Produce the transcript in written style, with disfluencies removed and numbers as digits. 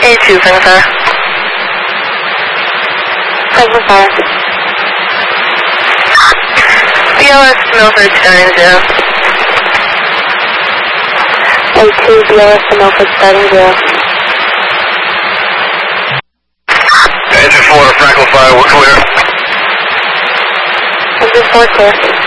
A2, Franklin Fire. Franklin Fire. BLS Milford starting 0. A2, BLS Milford starting 0. Engine 4 to Franklin Fire, we're clear. Engine 4 clear.